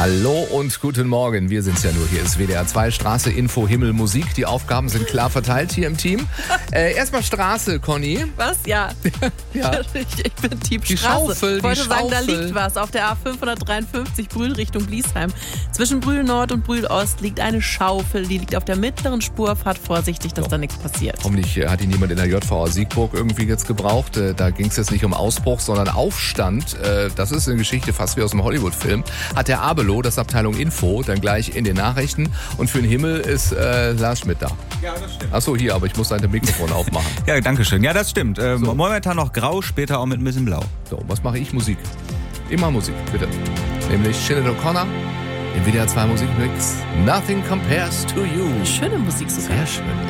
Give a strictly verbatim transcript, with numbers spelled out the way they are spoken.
Hallo und guten Morgen. Wir sind's ja nur. Hier ist W D R zwei Straße, Info, Himmel, Musik. Die Aufgaben sind klar verteilt hier im Team. Äh, erstmal Straße, Conny. Was? Ja. Ja. Ich, ich bin Team Die Straße. Schaufel, ich wollte die sagen, da Schaufel. liegt was. Auf der A fünfhundertdreiundfünfzig Brühl Richtung Bliesheim. Zwischen Brühl Nord und Brühl Ost liegt eine Schaufel. Die liegt auf der mittleren Spur. Fahrt vorsichtig, dass So. da nichts passiert. Hoffentlich äh, hat ihn jemand in der J V A Siegburg irgendwie jetzt gebraucht. Äh, da ging es jetzt nicht um Ausbruch, sondern Aufstand. Äh, das ist eine Geschichte fast wie aus einem Hollywood-Film. Hat der Abelo, das Abteilung Info, dann gleich in den Nachrichten. Und für den Himmel ist äh, Lars Schmidt da. Ja, das stimmt. Achso, hier, aber ich muss dein Mikrofon aufmachen. Ja, danke schön. Ja, das stimmt. Ähm, So. Momentan noch grau, später auch mit ein bisschen blau. So, was mache ich? Musik. Immer Musik, bitte. Nämlich Sinead O'Connor im W D R zwei Musikmix. Nothing compares to you. Schöne Musik sogar. Sehr schön.